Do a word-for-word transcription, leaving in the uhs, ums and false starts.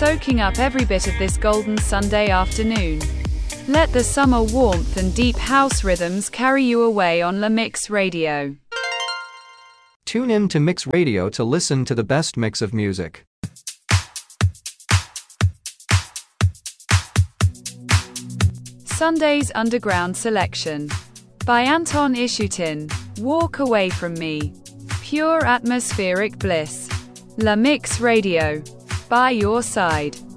soaking up every bit of this golden Sunday afternoon. Let the summer warmth and deep house rhythms carry you away on La Mix Radio. Tune in to Mix Radio to listen to the best mix of music. Sunday's Underground Selection by Anton Ishutin. Walk Away From Me. Pure atmospheric bliss. La Mix Radio. By your side.